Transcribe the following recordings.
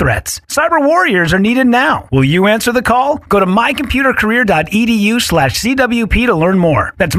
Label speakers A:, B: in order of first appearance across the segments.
A: threats. Cyber warriors are needed now. Will you answer the call? Go to mycomputercareer.edu/CWP to learn more. That's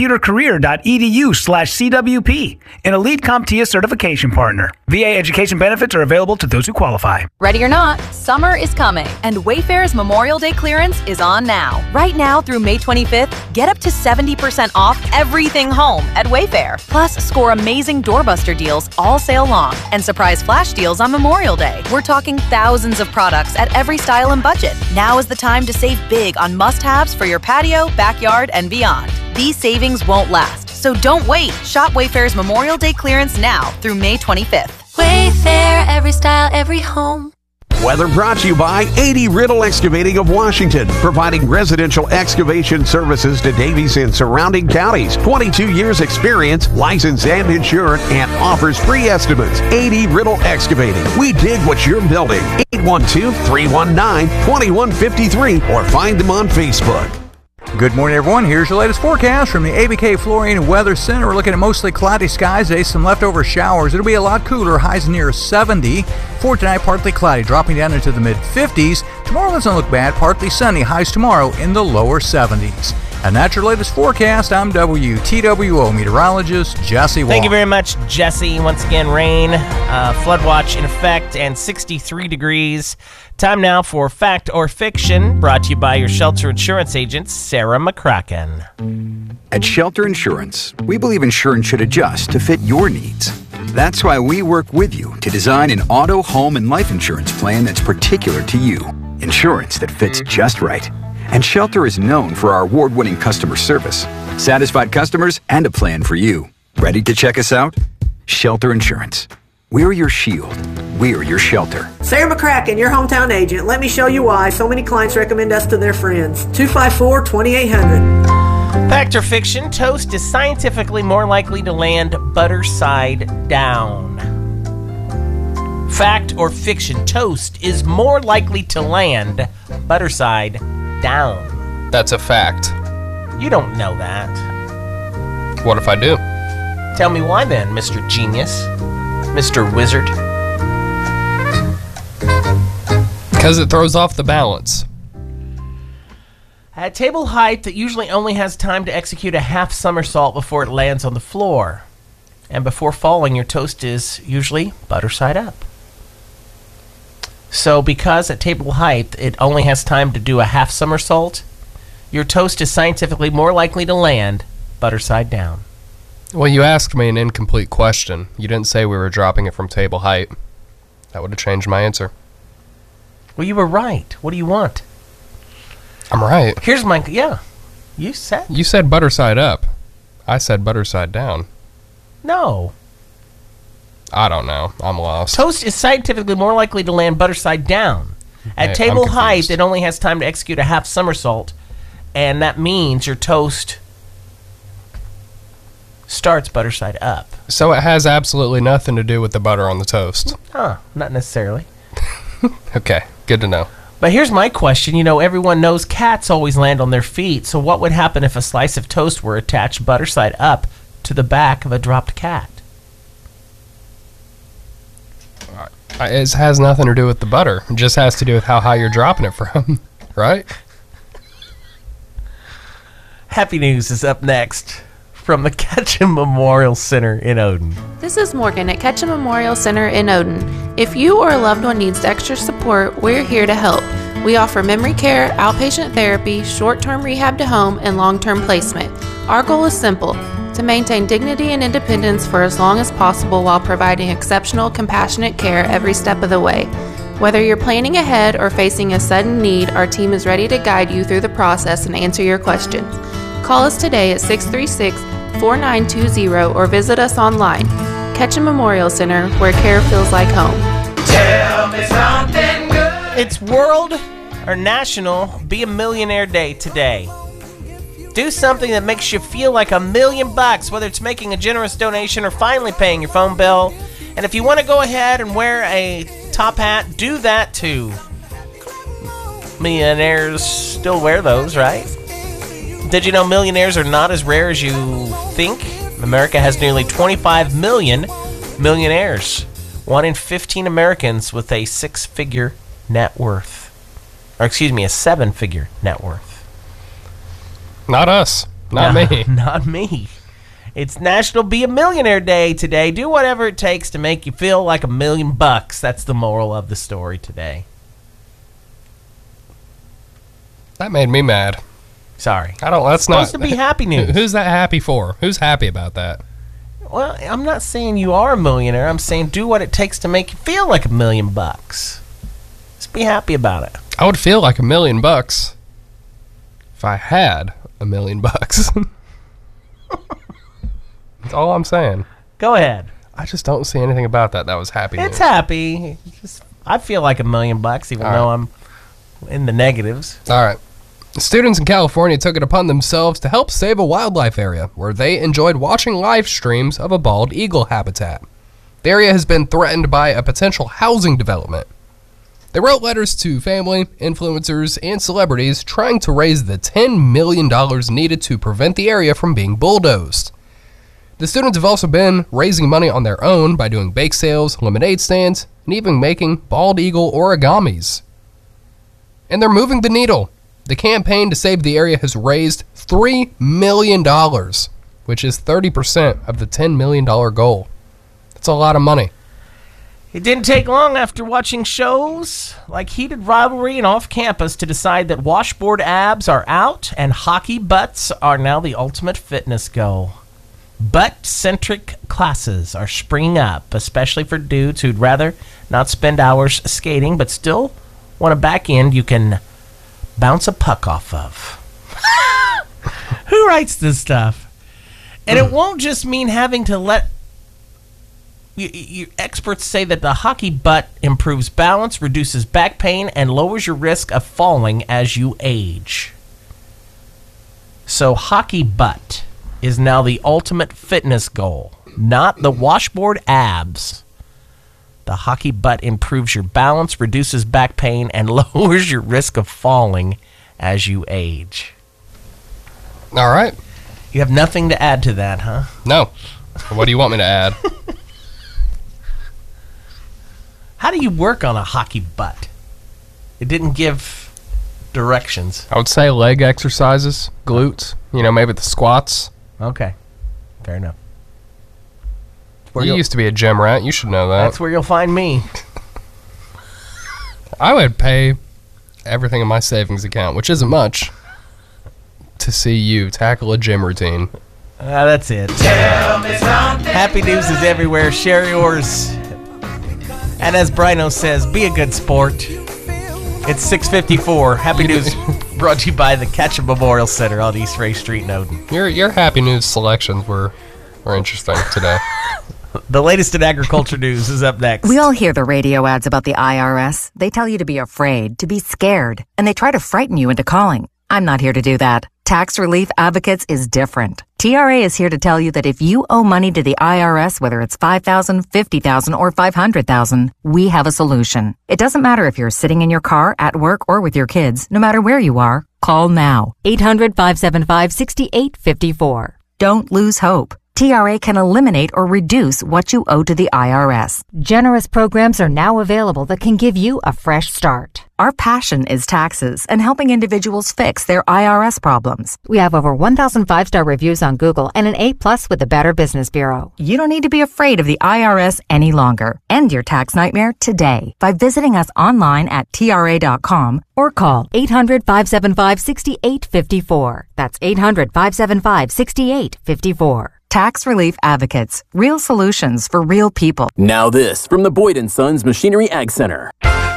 A: mycomputercareer.edu/CWP, an Elite CompTIA certification partner. VA education benefits are available to those who qualify.
B: Ready or not, summer is coming, and Wayfair's Memorial Day clearance is on now. Right now through May 25th, get up to 70% off everything home at Wayfair. Plus, score amazing doorbuster deals all sale long and surprise flash deals on Memorial Day. We're talking thousands of products at every style and budget. Now is the time to save big on must-haves for your patio, backyard, and beyond. These savings won't last, so don't wait. Shop Wayfair's Memorial Day clearance now through May 25th.
C: Wayfair, every style, every home.
D: Weather brought to you by 80 Riddle Excavating of Washington, providing residential excavation services to Davies and surrounding counties. 22 years experience, licensed and insured, and offers free estimates. 80 Riddle Excavating. We dig what you're building. 812-319-2153 or find them on Facebook.
E: Good morning, everyone. Here's your latest forecast from the ABK Flooring and Weather Center. We're looking at mostly cloudy skies today, some leftover showers. It'll be a lot cooler, highs near 70. For tonight, partly cloudy, dropping down into the mid-50s. Tomorrow doesn't look bad, partly sunny, highs tomorrow in the lower 70s. And that's your latest forecast. I'm WTWO meteorologist Jesse Wong.
F: Thank you very much, Jesse. Once again, rain, flood watch in effect, and 63 degrees. Time now for Fact or Fiction, brought to you by your Shelter Insurance agent, Sarah McCracken.
G: At Shelter Insurance, we believe insurance should adjust to fit your needs. That's why we work with you to design an auto, home, and life insurance plan that's particular to you. Insurance that fits just right. And Shelter is known for our award-winning customer service, satisfied customers, and a plan for you. Ready to check us out? Shelter Insurance. We're your shield. We're your shelter.
H: Sarah McCracken, your hometown agent. Let me show you why so many clients recommend us to their friends. 254-2800.
F: Fact or fiction, toast is scientifically more likely to land butter side down. Fact or fiction, toast is more likely to land butter side down.
I: That's a fact.
F: You don't know that.
I: What if I do?
F: Tell me why then, Mr. Genius, Mr. Wizard.
I: Because it throws off the balance.
F: At table height, it usually only has time to execute a half somersault before it lands on the floor. And before falling, your toast is usually butter side up. So because at table height, it only has time to do a half somersault, your toast is scientifically more likely to land butter side down.
I: Well, you asked me an incomplete question. You didn't say we were dropping it from table height. That would have changed my answer.
F: Well, you were right. What do you want?
I: I'm right.
F: Here's my... Yeah. You said...
I: You said butter side up. I said butter side down.
F: No.
I: I don't know. I'm lost.
F: Toast is scientifically more likely to land butter side down. At table height, it only has time to execute a half somersault, and that means your toast starts butter side up.
I: So it has absolutely nothing to do with the butter on the toast.
F: Huh, not necessarily.
I: Okay, good to know.
F: But here's my question. You know, everyone knows cats always land on their feet, so what would happen if a slice of toast were attached butter side up to the back of a dropped cat?
I: It has nothing to do with the butter. It just has to do with how high you're dropping it from, right?
F: Happy News is up next from the Ketchum Memorial Center in Odin.
J: This is Morgan at Ketchum Memorial Center in Odin. If you or a loved one needs extra support, we're here to help. We offer memory care, outpatient therapy, short-term rehab to home, and long-term placement. Our goal is simple: to maintain dignity and independence for as long as possible while providing exceptional, compassionate care every step of the way. Whether you're planning ahead or facing a sudden need, our team is ready to guide you through the process and answer your questions. Call us today at 636-4920 or visit us online. Ketchum Memorial Center, where care feels like home.
F: Tell me something good. It's World or National Be a Millionaire Day today. Do something that makes you feel like $1 million, whether it's making a generous donation or finally paying your phone bill. And if you want to go ahead and wear a top hat, do that too. Millionaires still wear those, right? Did you know millionaires are not as rare as you think? America has nearly 25 million millionaires. 1 in 15 Americans with a 6-figure net worth. Or excuse me, a 7-figure net worth.
I: Not us. Not me.
F: Not me. It's National Be a Millionaire Day today. Do whatever it takes to make you feel like $1 million. That's the moral of the story today.
I: That made me mad.
F: Sorry.
I: That's
F: supposed to be happy news.
I: Who's that happy for? Who's happy about that?
F: Well, I'm not saying you are a millionaire. I'm saying do what it takes to make you feel like $1 million. Just be happy about it.
I: I would feel like $1 million if I had $1 million. That's all I'm saying.
F: Go ahead.
I: I just don't see anything about that was happy news.
F: It's happy. I feel like $1 million, even though I'm in the negatives.
I: All right. Students in California took it upon themselves to help save a wildlife area where they enjoyed watching live streams of a bald eagle habitat. The area has been threatened by a potential housing development. They wrote letters to family, influencers, and celebrities trying to raise the $10 million needed to prevent the area from being bulldozed. The students have also been raising money on their own by doing bake sales, lemonade stands, and even making bald eagle origamis. And they're moving the needle. The campaign to save the area has raised $3 million, which is 30% of the $10 million goal. That's a lot of money.
F: It didn't take long after watching shows like Heated Rivalry and Off Campus to decide that washboard abs are out and hockey butts are now the ultimate fitness goal. Butt-centric classes are springing up, especially for dudes who'd rather not spend hours skating but still want a back end you can bounce a puck off of. Who writes this stuff? And it won't just mean having to let... experts say that the hockey butt improves balance, reduces back pain, and lowers your risk of falling as you age. So hockey butt is now the ultimate fitness goal, not the washboard abs. The hockey butt improves your balance, reduces back pain, and lowers your risk of falling as you age.
I: All right.
F: You have nothing to add to that, huh?
I: No. What do you want me to add?
F: How do you work on a hockey butt? It didn't give directions.
I: I would say leg exercises, glutes, maybe the squats.
F: Okay. Fair enough.
I: You used to be a gym rat. You should know that.
F: That's where you'll find me.
I: I would pay everything in my savings account, which isn't much, to see you tackle a gym routine.
F: That's it. Tell me something. Happy news is everywhere. Share yours. And as Brino says, be a good sport. It's 6:54. Happy news brought to you by the Ketchum Memorial Center on East Ray Street in Odin.
I: Your happy news selections were interesting today.
F: The latest in agriculture news is up next.
K: We all hear the radio ads about the IRS. They tell you to be afraid, to be scared, and they try to frighten you into calling. I'm not here to do that. Tax Relief Advocates is different. TRA is here to tell you that if you owe money to the IRS, whether it's $5,000, $50,000, or $500,000, we have a solution. It doesn't matter if you're sitting in your car, at work, or with your kids. No matter where you are, call now. 800-575-6854. Don't lose hope. TRA can eliminate or reduce what you owe to the IRS.
L: Generous programs are now available that can give you a fresh start.
K: Our passion is taxes and helping individuals fix their IRS problems.
L: We have over 1,000 5-star reviews on Google and an A+ with the Better Business Bureau.
K: You don't need to be afraid of the IRS any longer. End your tax nightmare today by visiting us online at TRA.com
L: or call 800-575-6854. That's 800-575-6854.
K: Tax Relief Advocates. Real solutions for real people.
M: Now this from the Boyd & Sons Machinery Ag Center.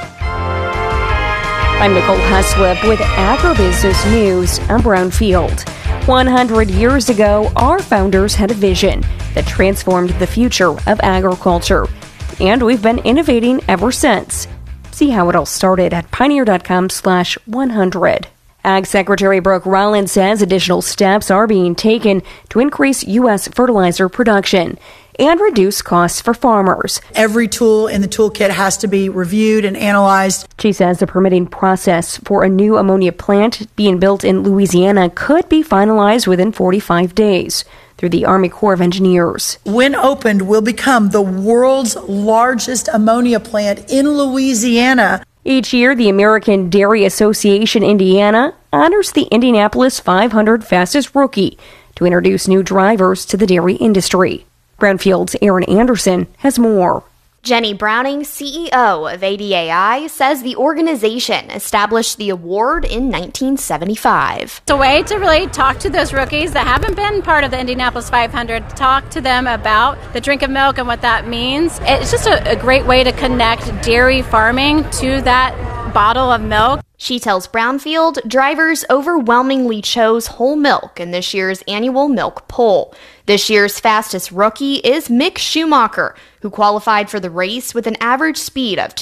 N: I'm Nicole Heslip with Agribusiness News. I'm Brownfield. 100 years ago, our founders had a vision that transformed the future of agriculture. And we've been innovating ever since. See how it all started at pioneer.com/100. Ag Secretary Brooke Rollins says additional steps are being taken to increase U.S. fertilizer production and reduce costs for farmers.
O: Every tool in the toolkit has to be reviewed and analyzed.
N: She says the permitting process for a new ammonia plant being built in Louisiana could be finalized within 45 days. through the Army Corps of Engineers.
O: When opened, will become the world's largest ammonia plant in Louisiana.
N: Each year, the American Dairy Association Indiana honors the Indianapolis 500 fastest rookie to introduce new drivers to the dairy industry. Brownfield's Aaron Anderson has more.
P: Jenny Browning, CEO of ADAI, says the organization established the award in 1975.
Q: It's a way to really talk to those rookies that haven't been part of the Indianapolis 500, talk to them about the drink of milk and what that means. It's just a great way to connect dairy farming to that bottle of milk.
P: She tells Brownfield drivers overwhelmingly chose whole milk in this year's annual milk poll. This year's fastest rookie is Mick Schumacher, who qualified for the race with an average speed of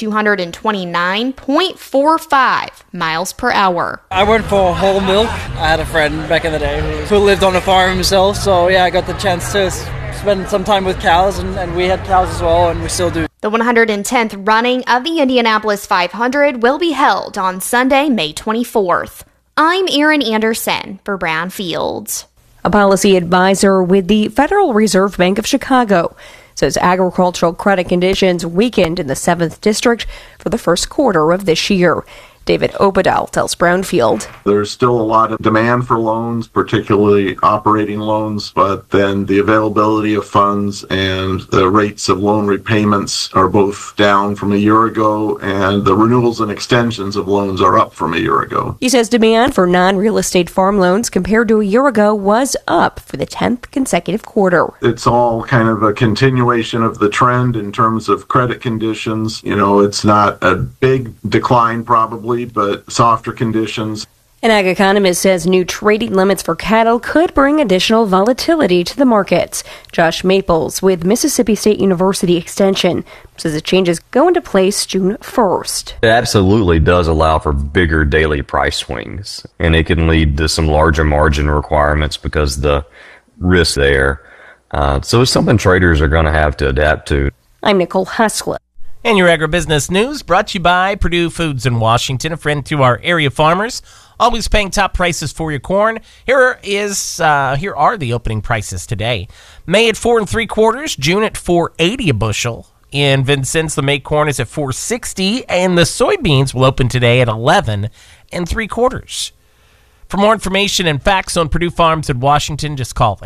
P: 229.45 miles per hour.
R: I went for whole milk. I had a friend back in the day who lived on a farm himself, so yeah, I got the chance to spend some time with cows, and we had cows as well, and we still do.
P: The 110th running of the Indianapolis 500 will be held on Sunday, May 24th. I'm Erin Anderson for Brownfields.
N: A policy advisor with the Federal Reserve Bank of Chicago says agricultural credit conditions weakened in the 7th District for the first quarter of this year. David Opedal tells Brownfield.
S: There's still a lot of demand for loans, particularly operating loans, but then the availability of funds and the rates of loan repayments are both down from a year ago, and the renewals and extensions of loans are up from a year ago.
N: He says demand for non-real estate farm loans compared to a year ago was up for the 10th consecutive quarter.
S: It's all kind of a continuation of the trend in terms of credit conditions. You know, it's not a big decline probably, but softer conditions.
N: An ag economist says new trading limits for cattle could bring additional volatility to the markets. Josh Maples with Mississippi State University Extension says the changes go into place June 1st.
T: It absolutely does allow for bigger daily price swings, and it can lead to some larger margin requirements because the risk there. So it's something traders are going to have to adapt to.
N: I'm Nicole Haslett.
F: And your agribusiness news brought to you by Purdue Foods in Washington, a friend to our area farmers, always paying top prices for your corn. Here are the opening prices today. May at 4 3/4, June at $4.80 a bushel. In Vincennes, the May corn is at $4.60, and the soybeans will open today at 11 3/4. For more information and facts on Purdue Farms in Washington, just call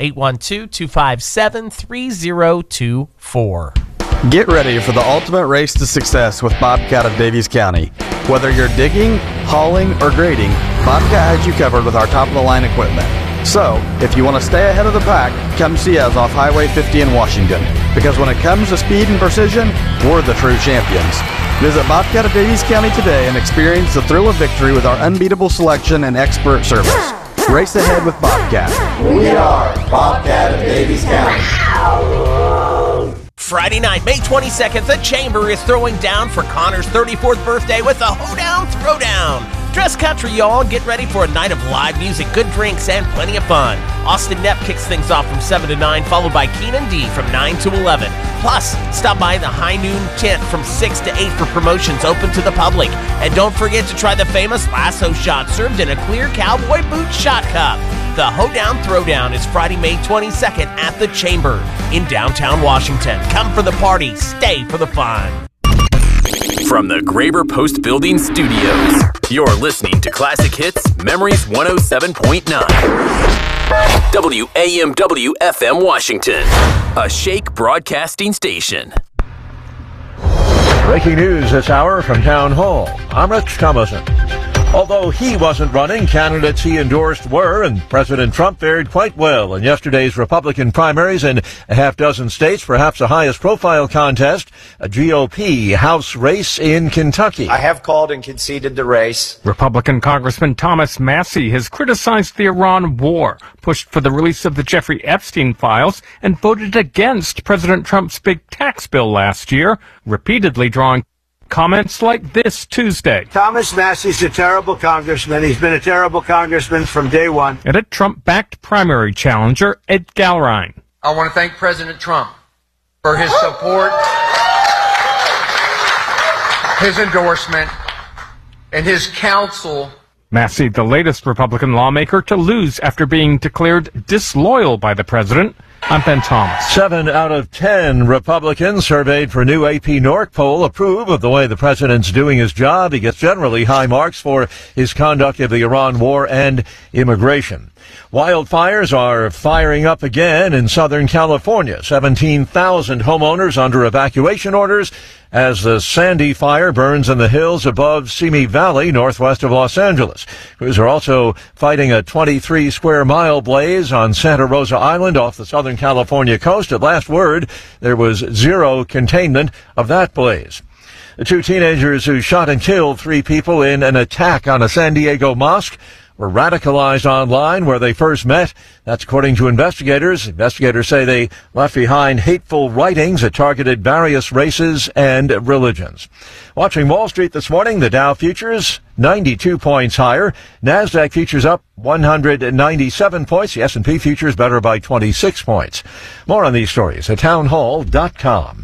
F: 812-257-3024.
U: Get ready for the ultimate race to success with Bobcat of Daviess County. Whether you're digging, hauling, or grading, Bobcat has you covered with our top-of-the-line equipment. So, if you want to stay ahead of the pack, come see us off Highway 50 in Washington. Because when it comes to speed and precision, we're the true champions. Visit Bobcat of Daviess County today and experience the thrill of victory with our unbeatable selection and expert service. Race ahead with Bobcat.
V: We are Bobcat of Daviess County.
F: Friday night, May 22nd, the Chamber is throwing down for Connor's 34th birthday with a Hoedown Throwdown. Dress country, y'all. Get ready for a night of live music, good drinks, and plenty of fun. Austin Knepp kicks things off from 7 to 9, followed by Keenan D from 9 to 11. Plus, stop by the High Noon tent from 6 to 8 for promotions open to the public. And don't forget to try the famous lasso shot served in a clear cowboy boot shot cup. The Hoedown Throwdown is Friday, May 22nd at the Chamber in downtown Washington. Come for the party, stay for the fun.
M: From the Graber Post Building Studios, you're listening to Classic Hits Memories 107.9. WAMW FM Washington, a Shake broadcasting station.
W: Breaking news this hour from Town Hall. I'm Rich Thomason. Although he wasn't running, candidates he endorsed were, and President Trump fared quite well in yesterday's Republican primaries in a half dozen states, perhaps the highest profile contest, a GOP House race in Kentucky.
X: I have called and conceded the race.
Y: Republican Congressman Thomas Massie has criticized the Iran war, pushed for the release of the Jeffrey Epstein files, and voted against President Trump's big tax bill last year, repeatedly drawing comments like this Tuesday.
X: Thomas Massie's a terrible congressman. He's been a terrible congressman from day one.
Y: And a Trump-backed primary challenger, Ed Galrine.
Z: I want to thank President Trump for his support, his endorsement, and his counsel
Y: Massey, the latest Republican lawmaker to lose after being declared disloyal by the president. I'm Ben Thomas.
W: 7 out of 10 Republicans surveyed for new AP NORC poll approve of the way the president's doing his job. He gets generally high marks for his conduct of the Iran war and immigration. Wildfires are firing up again in Southern California. 17,000 homeowners under evacuation orders as the Sandy fire burns in the hills above Simi Valley, northwest of Los Angeles. Crews are also fighting a 23-square-mile blaze on Santa Rosa Island off the Southern California coast. At last word, there was zero containment of that blaze. The two teenagers who shot and killed 3 people in an attack on a San Diego mosque were radicalized online where they first met. That's according to investigators. Investigators say they left behind hateful writings that targeted various races and religions. Watching Wall Street this morning, the Dow futures 92 points higher. NASDAQ futures up 197 points. The S&P futures better by 26 points. More on these stories at townhall.com.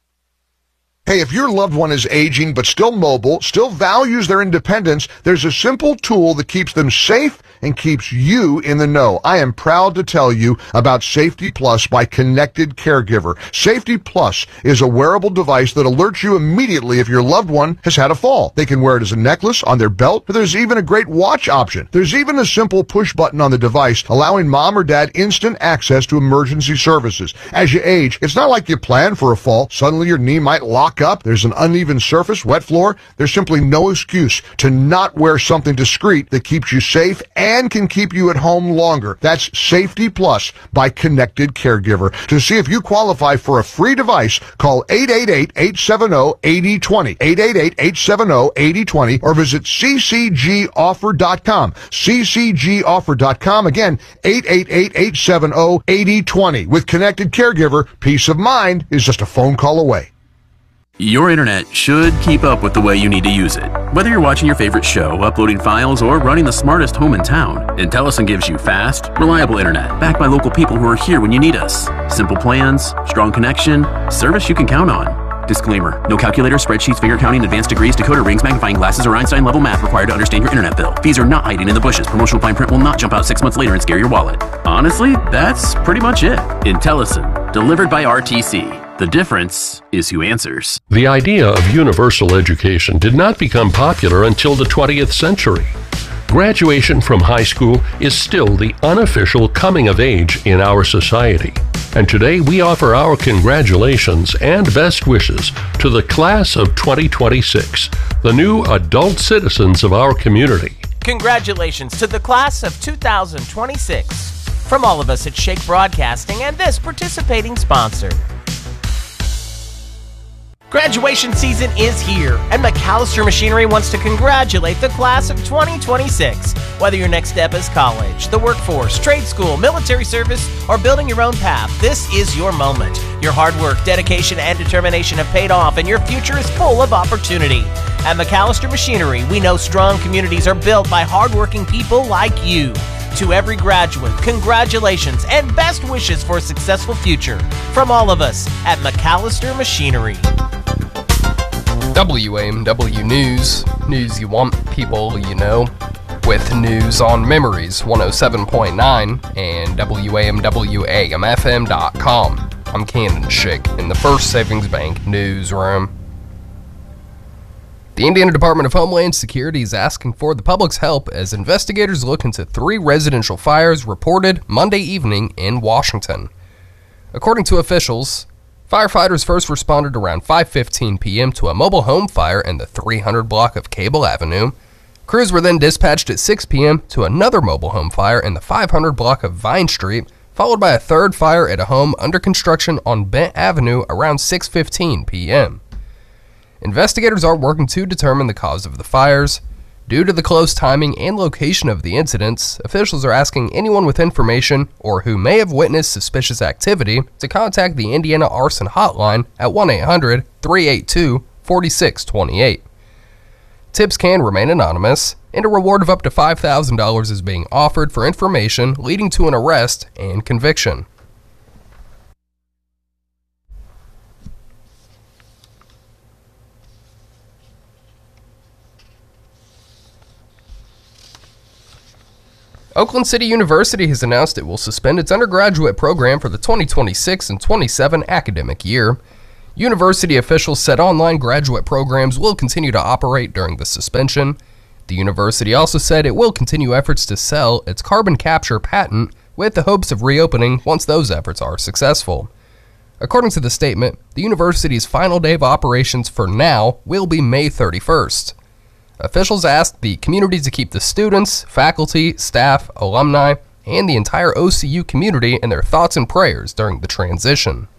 A: Hey, if your loved one is aging but still mobile, still values their independence, there's a simple tool that keeps them safe and keeps you in the know. I am proud to tell you about Safety Plus by Connected Caregiver. Safety Plus is a wearable device that alerts you immediately if your loved one has had a fall. They can wear it as a necklace, on their belt, or there's even a great watch option. There's even a simple push button on the device allowing mom or dad instant access to emergency services. As you age, it's not like you plan for a fall. Suddenly your knee might lock up, there's an uneven surface, wet floor. There's simply no excuse to not wear something discreet that keeps you safe and can keep you at home longer. That's Safety Plus by Connected Caregiver. To see if you qualify for a free device, call 888-870-8020, 888-870-8020, or visit ccgoffer.com, ccgoffer.com. Again, 888-870-8020. With Connected Caregiver, peace of mind is just a phone call away.
M: Your internet should keep up with the way you need to use it. Whether you're watching your favorite show, uploading files, or running the smartest home in town, Intellicent gives you fast, reliable internet backed by local people who are here when you need us. Simple plans, strong connection, service you can count on. Disclaimer: no calculator, spreadsheets, finger counting, advanced degrees, decoder rings, magnifying glasses, or Einstein-level math required to understand your internet bill. Fees are not hiding in the bushes. Promotional fine print will not jump out 6 months later and scare your wallet. Honestly, that's pretty much it. Intellicent, delivered by RTC. The difference is who answers.
B: The idea of universal education did not become popular until the 20th century. Graduation from high school is still the unofficial coming of age in our society. And today we offer our congratulations and best wishes to the class of 2026, the new adult citizens of our community.
F: Congratulations to the class of 2026 from all of us at Shake Broadcasting and this participating sponsor. Graduation season is here, and McAllister Machinery wants to congratulate the class of 2026. Whether your next step is college, the workforce, trade school, military service, or building your own path, this is your moment. Your hard work, dedication, and determination have paid off, and your future is full of opportunity. At McAllister Machinery, we know strong communities are built by hardworking people like you. To every graduate, congratulations and best wishes for a successful future from all of us at McAllister Machinery.
I: WAMW News, news you want, people you know, with news on Memories 107.9 and WAMWAMFM.com. I'm Cannon Schick in the First Savings Bank newsroom. The Indiana Department of Homeland Security is asking for the public's help as investigators look into 3 residential fires reported Monday evening in Washington. According to officials, firefighters first responded around 5:15 p.m. to a mobile home fire in the 300 block of Cable Avenue. Crews were then dispatched at 6 p.m. to another mobile home fire in the 500 block of Vine Street, followed by a third fire at a home under construction on Bent Avenue around 6:15 p.m. Investigators are working to determine the cause of the fires. Due to the close timing and location of the incidents, officials are asking anyone with information or who may have witnessed suspicious activity to contact the Indiana Arson Hotline at 1-800-382-4628. Tips can remain anonymous, and a reward of up to $5,000 is being offered for information leading to an arrest and conviction. Oakland City University has announced it will suspend its undergraduate program for the 2026 and 27 academic year. University officials said online graduate programs will continue to operate during the suspension. The university also said it will continue efforts to sell its carbon capture patent with the hopes of reopening once those efforts are successful. According to the statement, the university's final day of operations for now will be May 31st. Officials asked the community to keep the students, faculty, staff, alumni, and the entire OCU community in their thoughts and prayers during the transition.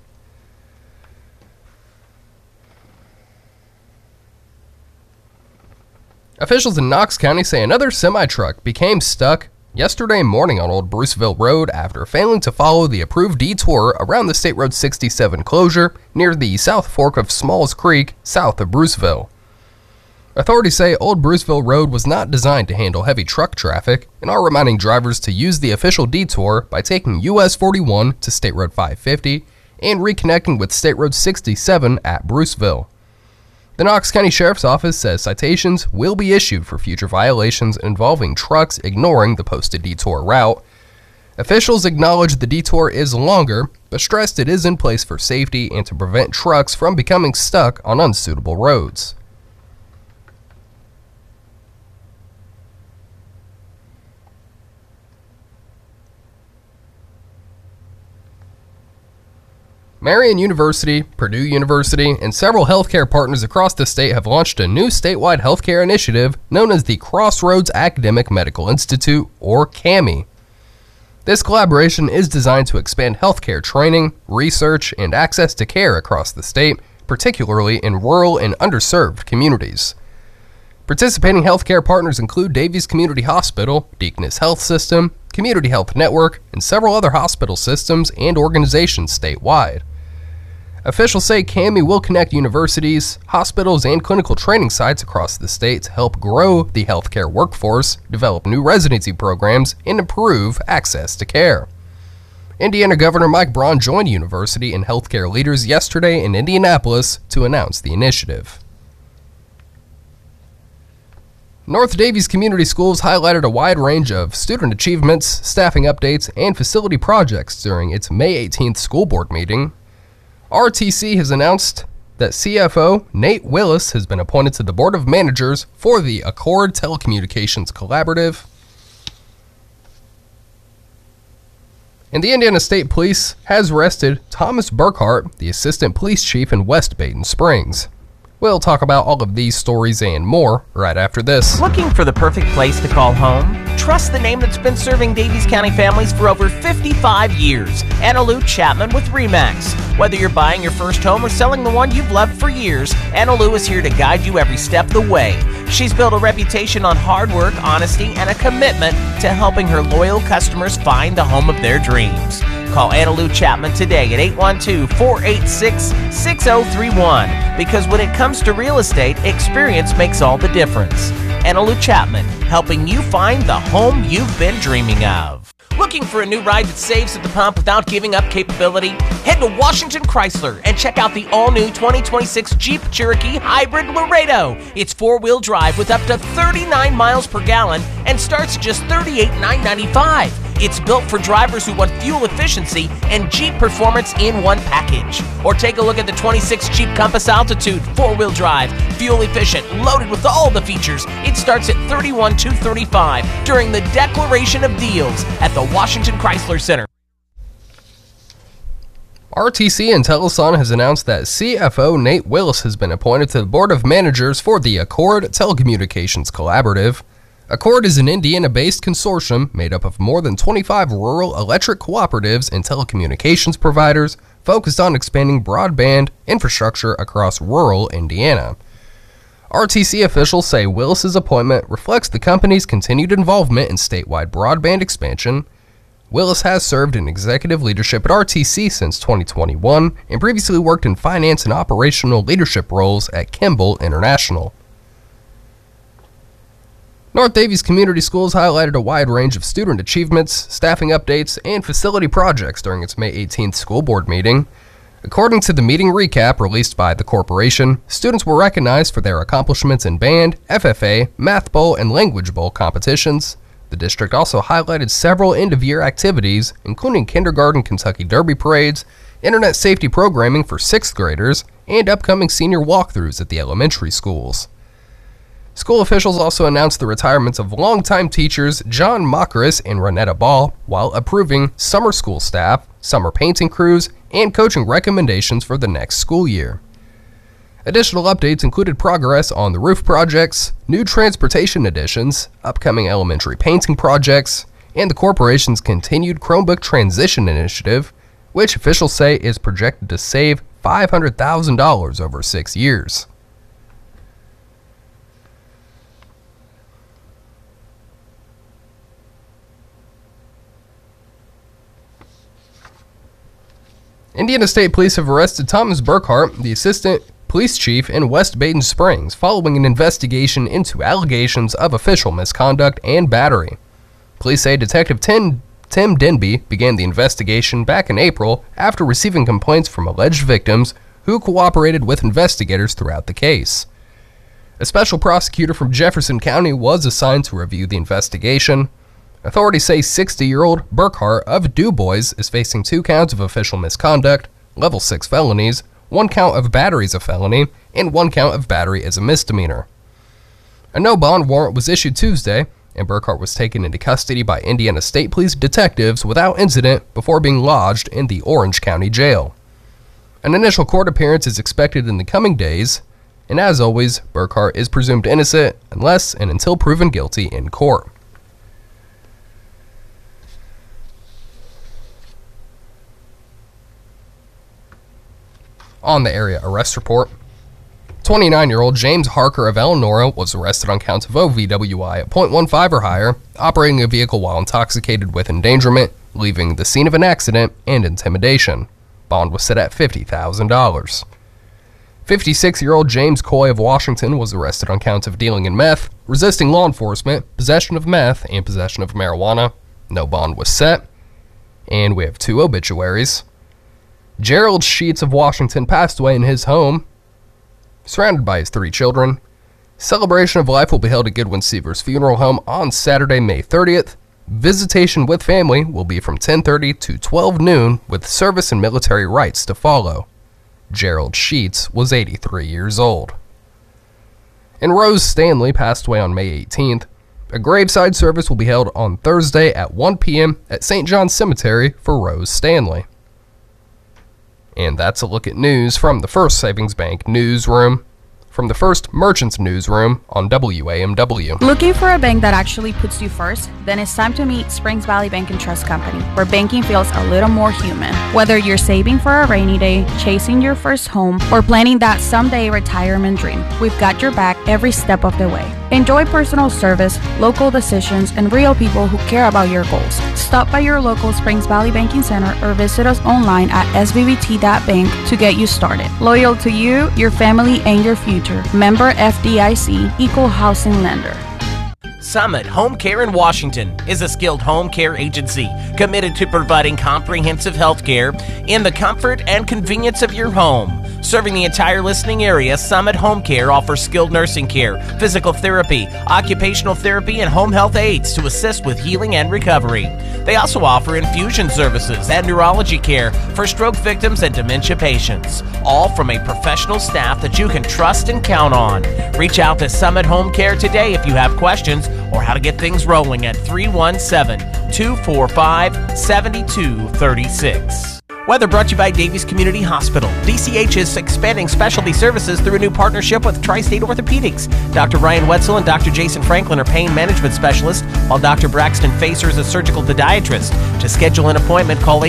I: Officials in Knox County say another semi-truck became stuck yesterday morning on Old Bruceville Road after failing to follow the approved detour around the State Road 67 closure near the South Fork of Smalls Creek, south of Bruceville. Authorities say Old Bruceville Road was not designed to handle heavy truck traffic and are reminding drivers to use the official detour by taking US 41 to State Road 550 and reconnecting with State Road 67 at Bruceville. The Knox County Sheriff's Office says citations will be issued for future violations involving trucks ignoring the posted detour route. Officials acknowledge the detour is longer, but stressed it is in place for safety and to prevent trucks from becoming stuck on unsuitable roads. Marian University, Purdue University, and several healthcare partners across the state have launched a new statewide healthcare initiative known as the Crossroads Academic Medical Institute, or CAMI. This collaboration is designed to expand healthcare training, research, and access to care across the state, particularly in rural and underserved communities. Participating healthcare partners include Davies Community Hospital, Deaconess Health System, Community Health Network, and several other hospital systems and organizations statewide. Officials say CAMI will connect universities, hospitals, and clinical training sites across the state to help grow the healthcare workforce, develop new residency programs, and improve access to care. Indiana Governor Mike Braun joined university and healthcare leaders yesterday in Indianapolis to announce the initiative. North Davies Community Schools highlighted a wide range of student achievements, staffing updates, and facility projects during its May 18th school board meeting. RTC has announced that CFO Nate Willis has been appointed to the Board of Managers for the Accord Telecommunications Collaborative. And the Indiana State Police has arrested Thomas Burkhart, the Assistant Police Chief in West Baden Springs. We'll talk about all of these stories and more right after this.
F: Looking for the perfect place to call home? Trust the name that's been serving Davies County families for over 55 years. Anna Lou Chapman with RE/MAX. Whether you're buying your first home or selling the one you've loved for years, Anna Lou is here to guide you every step of the way. She's built a reputation on hard work, honesty, and a commitment to helping her loyal customers find the home of their dreams. Call Anna Lou Chapman today at 812-486-6031 because when it comes to real estate, experience makes all the difference. Anna Lou Chapman, helping you find the home you've been dreaming of. Looking for a new ride that saves at the pump without giving up capability? Head to Washington Chrysler and check out the all-new 2026 Jeep Cherokee Hybrid Laredo. It's four-wheel drive with up to 39 miles per gallon and starts at just $38,995. It's built for drivers who want fuel efficiency and Jeep performance in one package. Or take a look at the 26 Jeep Compass Altitude, four-wheel drive, fuel efficient, loaded with all the features. It starts at $31,235 during the Declaration of Deals at the Washington Chrysler Center.
I: RTC and Teleson has announced that CFO Nate Willis has been appointed to the Board of Managers for the Accord Telecommunications Collaborative. Accord is an Indiana-based consortium made up of more than 25 rural electric cooperatives and telecommunications providers focused on expanding broadband infrastructure across rural Indiana. RTC officials say Willis's appointment reflects the company's continued involvement in statewide broadband expansion. Willis has served in executive leadership at RTC since 2021 and previously worked in finance and operational leadership roles at Kimball International. North Davies Community Schools highlighted a wide range of student achievements, staffing updates, and facility projects during its May 18th school board meeting. According to the meeting recap released by the corporation, students were recognized for their accomplishments in band, FFA, Math Bowl, and Language Bowl competitions. The district also highlighted several end-of-year activities, including kindergarten Kentucky Derby parades, internet safety programming for 6th graders, and upcoming senior walkthroughs at the elementary schools. School officials also announced the retirements of longtime teachers John Mockeris and Ronetta Ball, while approving summer school staff, summer painting crews, and coaching recommendations for the next school year. Additional updates included progress on the roof projects, new transportation additions, upcoming elementary painting projects, and the corporation's continued Chromebook transition initiative, which officials say is projected to save $500,000 over 6 years. Indiana State Police have arrested Thomas Burkhart, the assistant police chief in West Baden Springs, following an investigation into allegations of official misconduct and battery. Police say Detective Tim Denby began the investigation back in April after receiving complaints from alleged victims who cooperated with investigators throughout the case. A special prosecutor from Jefferson County was assigned to review the investigation. Authorities say 60-year-old Burkhart of DuBois is facing 2 counts of official misconduct, level 6 felonies, 1 count of battery as a felony, and 1 count of battery as a misdemeanor. A no-bond warrant was issued Tuesday, and Burkhart was taken into custody by Indiana State Police detectives without incident before being lodged in the Orange County Jail. An initial court appearance is expected in the coming days, and as always, Burkhart is presumed innocent unless and until proven guilty in court. On the area arrest report, 29-year-old James Harker of Eleanor was arrested on counts of OVWI at .15 or higher, operating a vehicle while intoxicated with endangerment, leaving the scene of an accident, and intimidation. Bond was set at $50,000. 56-year-old James Coy of Washington was arrested on counts of dealing in meth, resisting law enforcement, possession of meth, and possession of marijuana. No bond was set. And we have 2 obituaries. Gerald Sheets of Washington passed away in his home, surrounded by his 3 children. Celebration of life will be held at Goodwin Seavers Funeral Home on Saturday, May 30th. Visitation with family will be from 10:30 to 12 noon, with service and military rites to follow. Gerald Sheets was 83 years old. And Rose Stanley passed away on May 18th. A graveside service will be held on Thursday at 1 p.m. at St. John's Cemetery for Rose Stanley. And that's a look at news from the First Savings Bank Newsroom, from the First Merchants Newsroom on WAMW.
C: Looking for a bank that actually puts you first? Then it's time to meet Springs Valley Bank and Trust Company, where banking feels a little more human. Whether you're saving for a rainy day, chasing your first home, or planning that someday retirement dream, we've got your back every step of the way. Enjoy personal service, local decisions, and real people who care about your goals. Stop by your local Springs Valley Banking Center or visit us online at svbt.bank to get you started. Loyal to you, your family, and your future. Member FDIC, Equal Housing Lender.
F: Summit Home Care in Washington is a skilled home care agency committed to providing comprehensive health care in the comfort and convenience of your home. Serving the entire listening area, Summit Home Care offers skilled nursing care, physical therapy, occupational therapy, and home health aides to assist with healing and recovery. They also offer infusion services and neurology care for stroke victims and dementia patients, all from a professional staff that you can trust and count on. Reach out to Summit Home Care today if you have questions or how to get things rolling at 317-245-7236. Weather brought to you by Davies Community Hospital. DCH is expanding specialty services through a new partnership with Tri-State Orthopedics. Dr. Ryan Wetzel and Dr. Jason Franklin are pain management specialists, while Dr. Braxton Facer is a surgical podiatrist. To schedule an appointment, call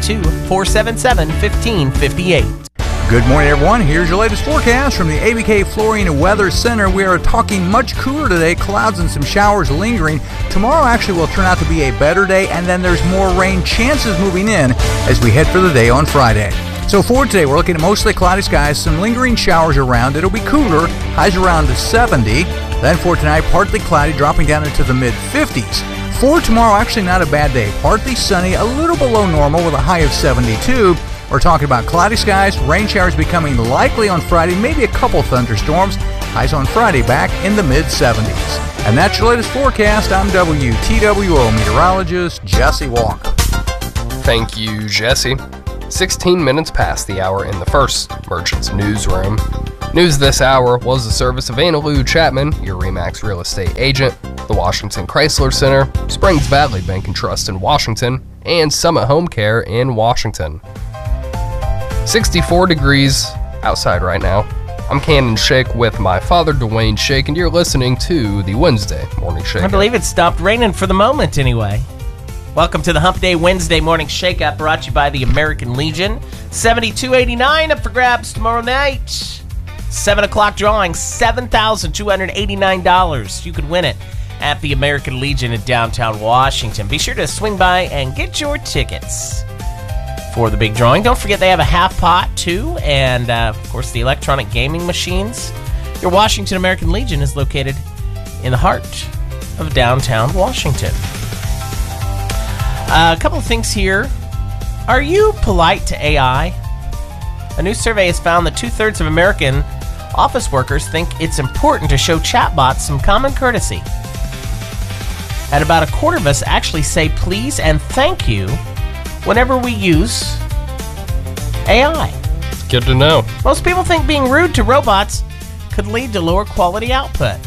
F: 812-477-1558.
D: Good morning, everyone. Here's your latest forecast from the ABK Flooring and Weather Center. We are talking much cooler today, clouds and some showers lingering. Tomorrow actually will turn out to be a better day, and then there's more rain chances moving in as we head for the day on Friday. So for today, we're looking at mostly cloudy skies, some lingering showers around. It'll be cooler, highs around 70. Then for tonight, partly cloudy, dropping down into the mid-50s. For tomorrow, actually not a bad day. Partly sunny, a little below normal with a high of 72. We're talking about cloudy skies, rain showers becoming likely on Friday, maybe a couple thunderstorms. Highs on Friday back in the mid-70s. And that's your latest forecast. I'm WTWO meteorologist Jesse Walker.
I: Thank you, Jesse. 16 minutes past the hour in the first Merchants Newsroom. News this hour was the service of Anna Lou Chapman, your RE/MAX real estate agent, the Washington Chrysler Center, Springs Valley Bank and Trust in Washington, and Summit Home Care in Washington. 64 degrees outside right now. I'm Cannon Shake with my father, Dwayne Shake, and you're listening to the Wednesday Morning Shake.
F: I believe it stopped raining for the moment anyway. Welcome to the Hump Day Wednesday Morning Shake-Up, brought to you by the American Legion. $72.89 up for grabs tomorrow night. 7 o'clock drawing, $7,289. You could win it at the American Legion in downtown Washington. Be sure to swing by and get your tickets for the big drawing. Don't forget they have a half pot, too, and, of course, the electronic gaming machines. Your Washington American Legion is located in the heart of downtown Washington. A couple of things here. Are you polite to AI? A new survey has found that 2/3 of American office workers think it's important to show chatbots some common courtesy. And about a quarter of us actually say please and thank you whenever we use AI.
I: Good to know.
F: Most people think being rude to robots could lead to lower quality output.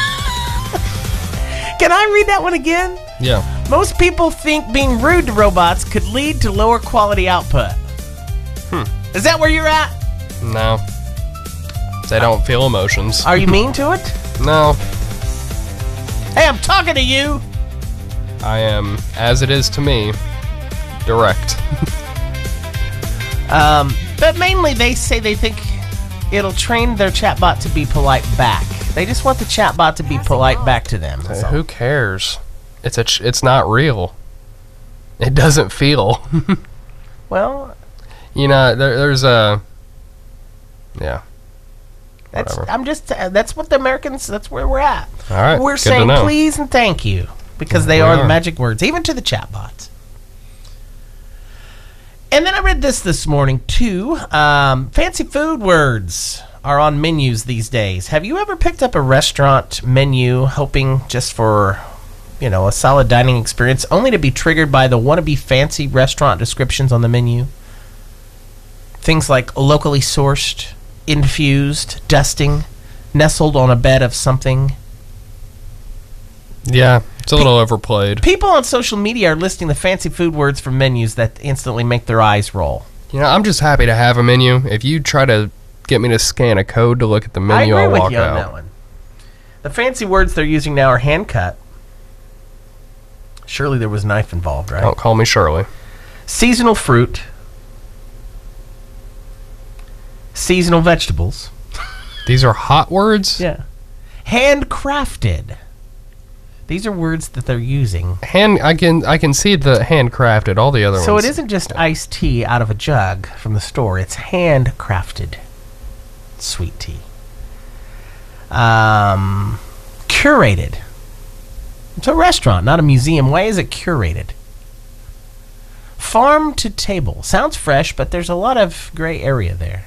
F: Can I read that one again?
I: Yeah.
F: Most people think being rude to robots could lead to lower quality output. Is that where you're at?
I: No. They don't feel emotions.
F: Are you mean to it?
I: No.
F: Hey, I'm talking to you.
I: I am, as it is to me, direct.
F: But mainly they say they think it'll train their chatbot to be polite back. They just want the chatbot to be polite back to them.
I: Hey, who cares? It's not real. It doesn't feel.
F: Well,
I: you know, there's a yeah.
F: That's what the Americans. That's where we're at.
I: All right,
F: we're saying please and thank you because they are the magic words, even to the chatbots. And then I read this morning too. Fancy food words are on menus these days. Have you ever picked up a restaurant menu hoping just for, a solid dining experience, only to be triggered by the wannabe fancy restaurant descriptions on the menu? Things like locally sourced, infused, dusting, nestled on a bed of something.
I: Yeah, it's a little overplayed.
F: People on social media are listing the fancy food words for menus that instantly make their eyes roll.
I: I'm just happy to have a menu. If you try to get me to scan a code to look at the menu, I'll walk out. I agree with you on that one.
F: The fancy words they're using now are hand cut. Surely there was a knife involved, right?
I: Don't call me Shirley.
F: Seasonal fruit. Seasonal vegetables.
I: These are hot words?
F: Yeah. Handcrafted. These are words that they're using.
I: I can see the handcrafted, all the other ones.
F: So it isn't just iced tea out of a jug from the store. It's handcrafted sweet tea. Curated. It's a restaurant, not a museum. Why is it curated? Farm to table. Sounds fresh, but there's a lot of gray area there.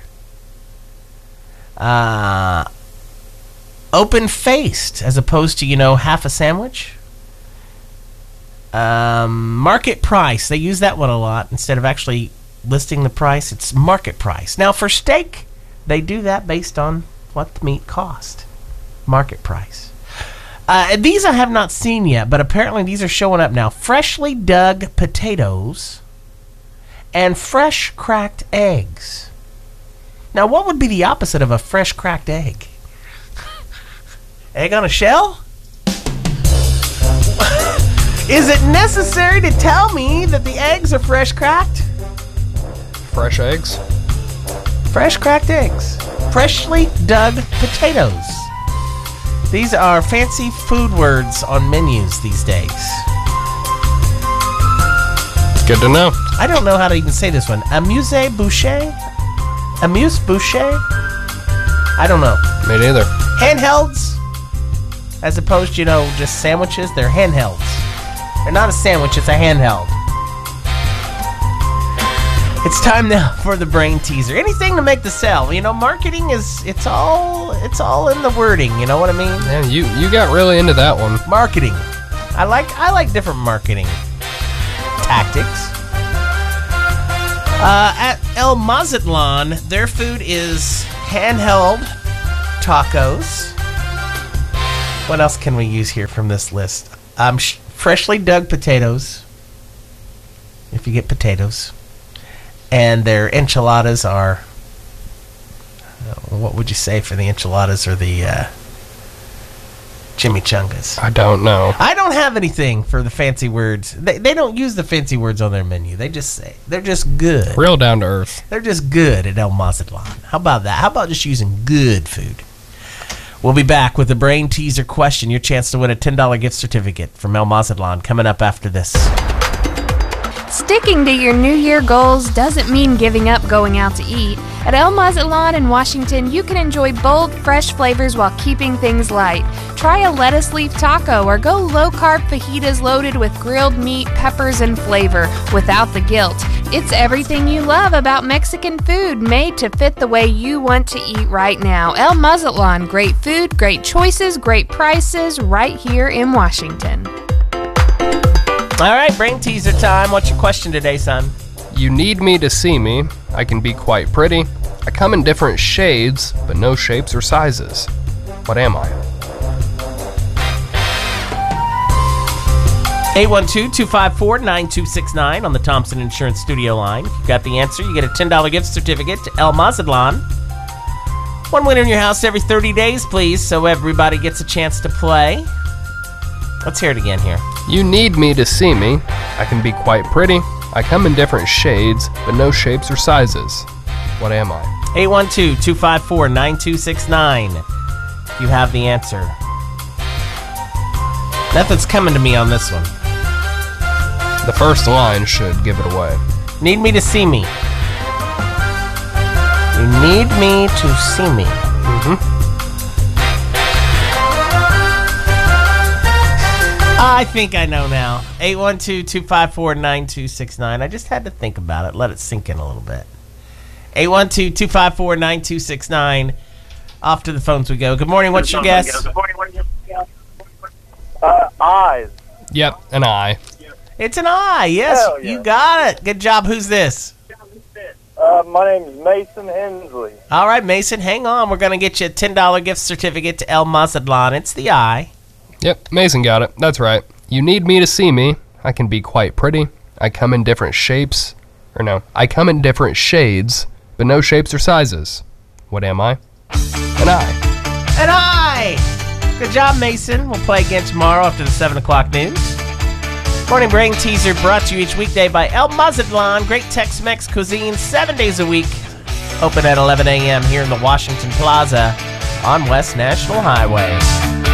F: Open-faced, as opposed to, half a sandwich. Market price. They use that one a lot. Instead of actually listing the price, it's market price. Now, for steak, they do that based on what the meat cost. Market price. These I have not seen yet, but apparently these are showing up now. Freshly dug potatoes and fresh cracked eggs. Now, what would be the opposite of a fresh cracked egg? Egg on a shell? Is it necessary to tell me that the eggs are fresh cracked?
I: Fresh eggs?
F: Fresh cracked eggs. Freshly dug potatoes. These are fancy food words on menus these days.
I: Good to know.
F: I don't know how to even say this one. Amuse-bouche? Amuse-bouche? I don't know.
I: Me neither.
F: Handhelds? As opposed to, just sandwiches, they're handhelds. They're not a sandwich, it's a handheld. It's time now for the brain teaser. Anything to make the sell. Marketing it's all it's all in the wording. You know what I mean?
I: Yeah, you got really into that one.
F: Marketing. I like different marketing tactics. At El Mazatlan, their food is handheld tacos. What else can we use here from this list? Freshly dug potatoes, if you get potatoes. And their enchiladas are, what would you say for the enchiladas or the chimichangas?
I: I don't know.
F: I don't have anything for the fancy words. They don't use the fancy words on their menu. They just say they're just good.
I: Real down to earth.
F: They're just good at El Mazatlan. How about that? How about just using good food? We'll be back with the brain teaser question. Your chance to win a $10 gift certificate from El Mazatlan coming up after this.
E: Sticking to your New Year goals doesn't mean giving up going out to eat. At El Mazatlan in Washington, you can enjoy bold, fresh flavors while keeping things light. Try a lettuce leaf taco or go low-carb fajitas loaded with grilled meat, peppers, and flavor without the guilt. It's everything you love about Mexican food, made to fit the way you want to eat right now. El Mazatlan, great food, great choices, great prices, right here in Washington.
F: All right, brain teaser time. What's your question today, son?
I: You need me to see me. I can be quite pretty. I come in different shades, but no shapes or sizes. What am I?
F: 812-254-9269 on the Thompson Insurance Studio line. If you've got the answer, you get a $10 gift certificate to El Mazatlan. One winner in your house every 30 days, please, so everybody gets a chance to play. Let's hear it again here.
I: You need me to see me. I can be quite pretty. I come in different shades, but no shapes or sizes. What am I?
F: 812-254-9269. You have the answer. Nothing's coming to me on this one.
I: The first line should give it away.
F: Need me to see me. You need me to see me. I think I know now. 812-254-9269. I just had to think about it. Let it sink in a little bit. 812-254-9269. Off to the phones we go. Good morning. What's your guess?
G: Eyes.
I: Yep, an eye.
F: It's an eye. Yes,
G: Hell yeah.
F: You got it. Good job. Who's this?
G: My name's Mason Hensley.
F: All right, Mason, hang on. We're going to get you a $10 gift certificate to El Mazatlan. It's the eye.
I: Yep, Mason got it. That's right. You need me to see me. I can be quite pretty. I come in different shapes. Or no, I come in different shades, but no shapes or sizes. What am I? An eye.
F: An eye! Good job, Mason. We'll play again tomorrow after the 7 o'clock news. Morning Brain Teaser brought to you each weekday by El Mazatlan. Great Tex-Mex cuisine 7 days a week. Open at 11 a.m. here in the Washington Plaza on West National Highway.